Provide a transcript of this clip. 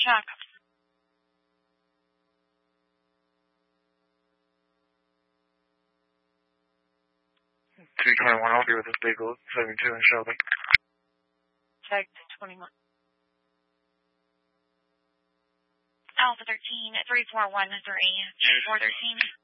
check. 321, I'll be with this legal 72 in Shelby. Check 21. Alpha 13, 3413, 413.